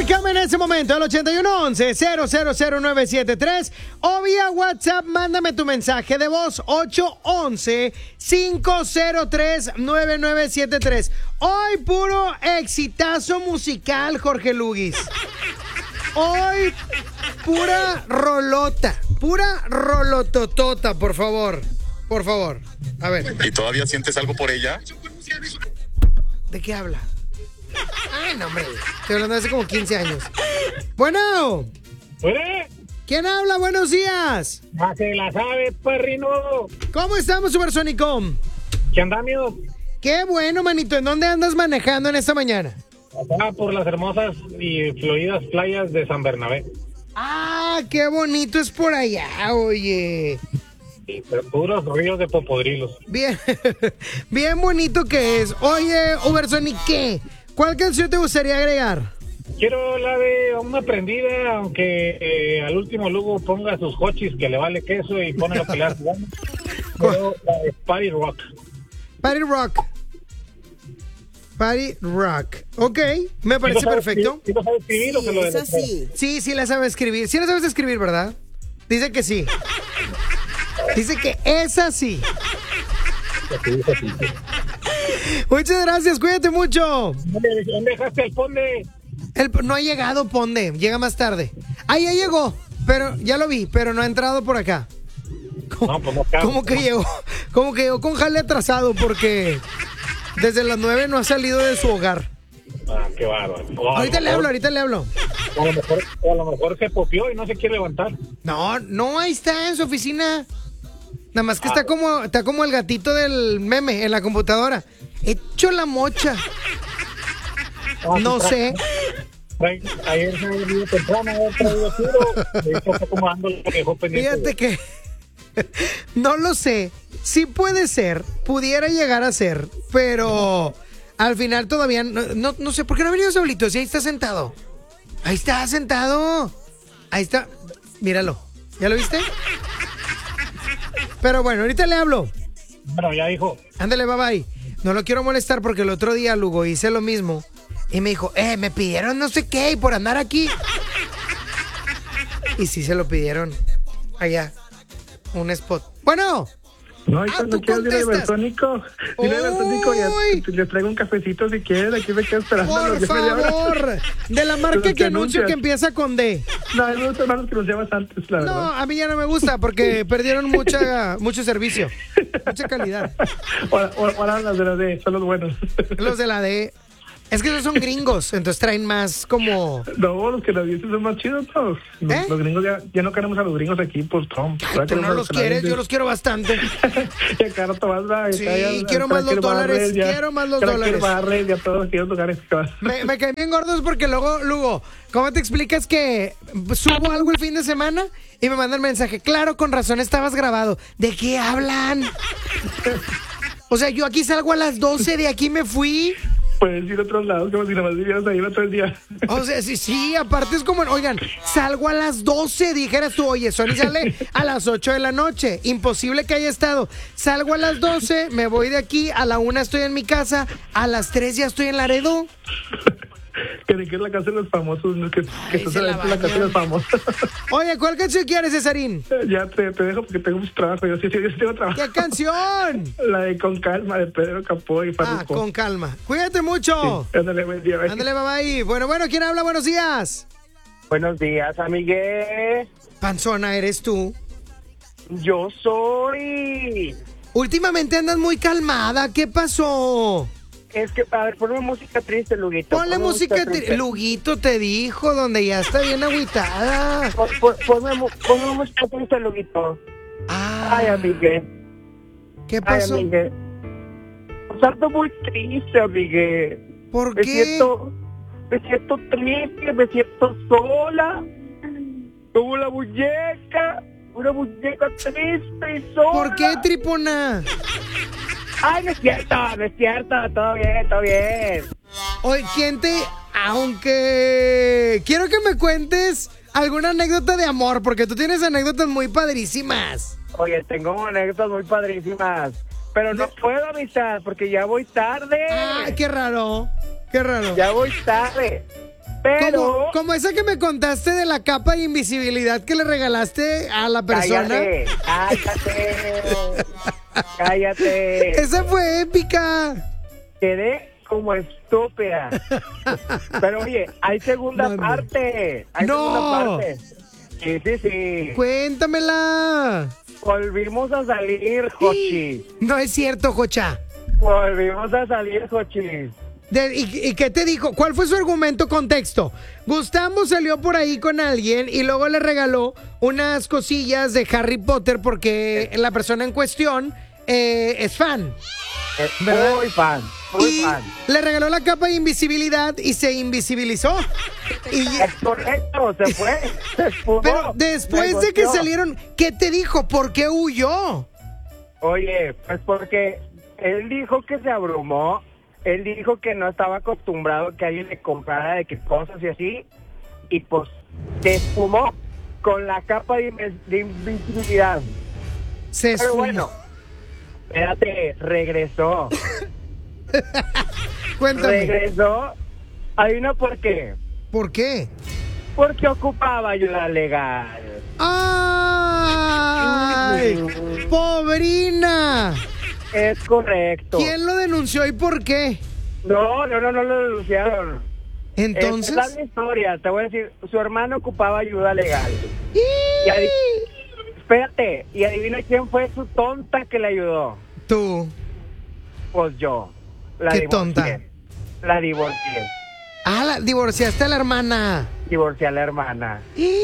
Márcame en ese momento al 8111-000973 o vía WhatsApp, mándame tu mensaje de voz 811-503-9973. Hoy puro exitazo musical, Jorge Lugis. Hoy pura rolototota, por favor. Por favor, a ver. ¿Y todavía sientes algo por ella? ¿De qué habla? Ay, no, hombre. Estoy hablando de hace como 15 años. Bueno. ¿Quién habla? Buenos días. Ya se la sabe, perrino. ¿Cómo estamos, Supersónico? ¿Qué andamio? Qué bueno, manito. ¿En dónde andas manejando en esta mañana? Acá por las hermosas y floridas playas de San Bernabé. Ah, qué bonito es por allá, oye. Sí, pero puros ríos de popodrilos. Bien, bien bonito que es. Oye, Ubersonic, ¿qué? ¿Cuál canción te gustaría agregar? Quiero la de una prendida, aunque al último luego ponga sus hochis que le vale queso y pone lo que le hace gana. Pero la de Party Rock. Party Rock. Party Rock. Ok, me parece perfecto. ¿Sí lo sabe escribir o se lo es así. Sí la sabe escribir. Sí la sabes escribir, ¿verdad? Dice que sí. Dice que es así. Muchas gracias, cuídate mucho. ¿Dónde dejaste el Ponde? No ha llegado Ponde, llega más tarde. Ah, ya llegó, pero ya lo vi, pero no ha entrado por acá. No, pues no cabe. ¿Cómo que llegó? Como que llegó con jale atrasado porque desde las 9 no ha salido de su hogar. Ah, qué bárbaro. Ahorita le hablo. A lo mejor se popió y no se quiere levantar. No, ahí está en su oficina. Nada más que está como el gatito del meme en la computadora. Hecho la mocha. No sé. Ayer se ha venido temprano, ha traído tiro. De hecho, está acomodando lo que dejó pendiente. Fíjate que no lo sé. Sí puede ser, pudiera llegar a ser, pero al final todavía no sé por qué no ha venido solito. Si ahí está sentado. Ahí está sentado. Ahí está. Míralo. ¿Ya lo viste? Pero bueno, ahorita le hablo. Bueno, ya dijo. Ándale, bye bye. No lo quiero molestar porque el otro día, Lugo, hice lo mismo. Y me dijo, me pidieron no sé qué y por andar aquí. Y sí se lo pidieron. Allá. Un spot. Bueno. No, y cuando quieras dile al Bertónico. Dile al Bertónico, ya les traigo un cafecito si quieres. Aquí me quedo esperando. Por favor. De la marca que anuncio que empieza con D. No, me gustan más los que los llamas antes, la verdad. No, a mí ya no me gusta porque perdieron mucho servicio. Mucha calidad. Ahora las de la D, son los buenos. Los de la D. Es que esos son gringos, entonces traen más como... No, los que las dices son más chidos todos. Los gringos ya no queremos a los gringos aquí por Trump. Tú no los quieres, yo los quiero bastante. Y acá no tomas nada. Sí, quiero más los dólares, quiero más los dólares. Barres, ya todos los lugares que vas. Me caen bien gordos porque luego, Lugo, ¿cómo te explicas que subo algo el fin de semana y me mandan mensaje? Claro, con razón estabas grabado. ¿De qué hablan? O sea, yo aquí salgo a las 12, de aquí me fui. Puedes ir a otros lados, como si nada más vivieras ahí todo el día. O sea, sí, aparte es como, oigan, salgo a las 12, dijeras tú, oye, Sony sale a las 8 de la noche, imposible que haya estado. Salgo a las 12, me voy de aquí, a la 1 estoy en mi casa, a las 3 ya estoy en Laredo. Que es la casa de los famosos, ¿no? que estás en la casa de los famosos. Oye, ¿cuál canción quieres, Cesarín? Ya te dejo porque tengo mucho trabajo. Yo sí tengo trabajo. ¿Qué canción? La de Con Calma, de Pedro Capó y Farruko. Con calma. Cuídate mucho. Sí. Ándale, buen día. Ándale, bye. Bueno, ¿quién habla? Buenos días. Buenos días, amigue. Panzona, ¿eres tú? Yo soy. Últimamente andas muy calmada. ¿Qué pasó? Es que, a ver, ponme música triste, Luguito. Ponle música triste. Luguito te dijo, donde ya está bien agüitada. Ponme música triste, Luguito. Ay, amigue. ¿Qué pasó? Ay, amigue. Ando muy triste, amigue. ¿Por qué? Me siento triste, me siento sola. Como una muñeca triste y sola. ¿Por qué, tripona? Ay, no es cierto, todo bien. Oye, aunque quiero que me cuentes alguna anécdota de amor, porque tú tienes anécdotas muy padrísimas. Oye, tengo anécdotas muy padrísimas, pero no puedo avisar porque ya voy tarde. Ah, qué raro. Ya voy tarde. Pero... Como esa que me contaste de la capa de invisibilidad que le regalaste a la persona. Cállate. Esa fue épica. Quedé como estúpida. Pero oye, hay segunda parte. No. Sí. Cuéntamela. Volvimos a salir, Jochi. No es cierto, Jocha. Volvimos a salir, Jochi. ¿Y qué te dijo? ¿Cuál fue su argumento? Contexto. Gustavo salió por ahí con alguien y luego le regaló unas cosillas de Harry Potter porque la persona en cuestión es fan. ¿verdad? Muy fan. Le regaló la capa de invisibilidad y se invisibilizó. Es correcto, se fue. Se esfumó, pero después de que salieron, ¿qué te dijo? ¿Por qué huyó? Oye, pues porque él dijo que se abrumó. Él dijo que no estaba acostumbrado que alguien le comprara de qué cosas y así. Y pues se esfumó con la capa de invisibilidad. Se esfumó. Pero bueno, espérate, regresó. Cuéntame. Regresó. Adivina por qué. ¿Por qué? Porque ocupaba ayuda legal. ¡Ay! ¡Pobrina! Es correcto. ¿Quién lo denunció y por qué? No lo denunciaron. Entonces. Es la historia, te voy a decir, su hermano ocupaba ayuda legal. Espérate, y adivina quién fue su tonta que le ayudó. Tú. Pues yo. ¿Qué tonta? La divorcié. Ah, divorciaste a la hermana. Divorcié a la hermana.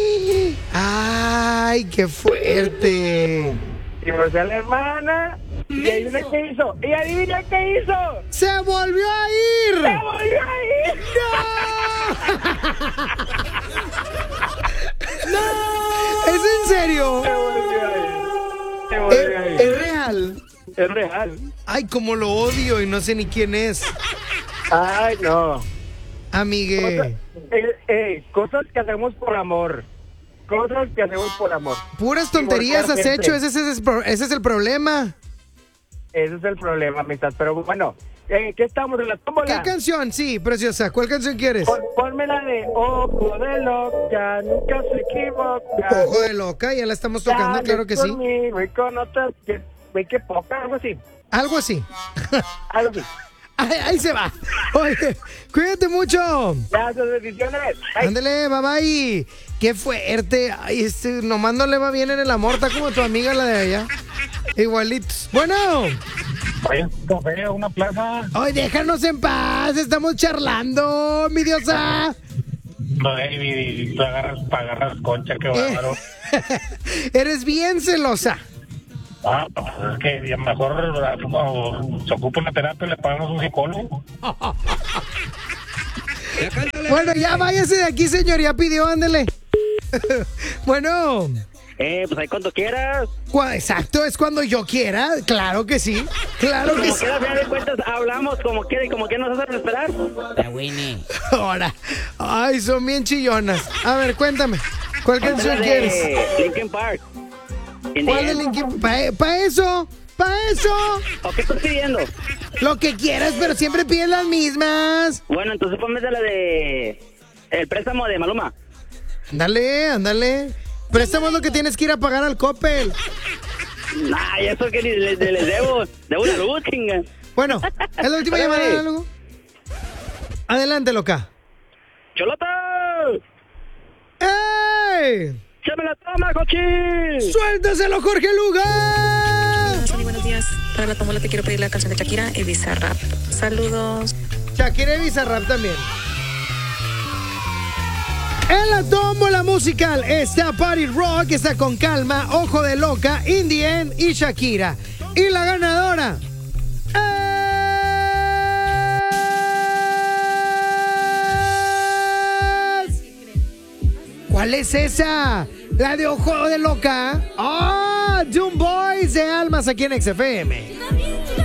¡Ay, qué fuerte! Divorcié a la hermana. ¿Y adivina qué hizo? ¿Y adivina qué hizo? ¡Se volvió a ir! ¡Se volvió a ir! ¡No! ¿Es en serio? Se volvió a ir. Se volvió a ir. ¿Es real? Es real. Ay, cómo lo odio y no sé ni quién es. Ay, no. Amigue. Cosas que hacemos por amor. Cosas que hacemos por amor. Puras tonterías has hecho, ese es el problema. Ese es el problema, amistad. Pero bueno, ¿qué estamos en la tómbola? ¿Qué canción? Sí, preciosa. ¿Cuál canción quieres? Ponme la de Ojo de Loca, nunca se equivoca. Ojo de Loca, ya la estamos tocando, claro que sí. Conmigo y con otras, que poca, algo así. Algo así. Algo así. Ahí se va. Oye, cuídate mucho. Gracias, bendiciones. Ándale, bye bye. Qué fuerte. Ay, nomás no le va bien en el amor. Está como tu amiga la de allá. Igualitos. Bueno. Vaya un café, una plaza. Ay, déjanos en paz. Estamos charlando, mi diosa. No, baby, para agarrar concha, qué bárbaro. Eres bien celosa. Ah, es que mejor se ocupa una terapia y le pagamos un psicólogo. Bueno, ya váyase de aquí, señor. Ya pidió, ándele. Bueno. Pues ahí cuando quieras. Exacto, es cuando yo quiera. Claro que sí. Claro que sí. Como quiera, al final de cuentas, hablamos como quiera y como que nos hacen esperar. La Winnie. Ahora. Ay, son bien chillonas. A ver, cuéntame. ¿Cuál canción quieres? Linkin Park. ¿Cuál de Linkin? ¿Pa eso? ¿Pa eso? ¿O qué estás pidiendo? Lo que quieras, pero siempre pides las mismas. Bueno, entonces ponme la de El préstamo de Maluma. Ándale. Préstamo lo que tienes que ir a pagar al Coppel. Ay, eso que les debo una luz, chinga. Bueno, es la última llamada, algo. Adelante, loca. ¡Cholota! ¡Ey! ¡Se me la toma, cochín! ¡Suéltaselo, Jorge Lugar! Hola, buenos días. Para la tómbola te quiero pedir la canción de Shakira y Bizarrap. Saludos. Shakira y Bizarrap también. En la tómbola musical está Party Rock, está Con Calma, Ojo de Loca, Indien y Shakira. Y la ganadora es... ¿Cuál es esa? ¿La de Ojo de Loca? ¡Ah! Doom Boys de Almas aquí en XFM.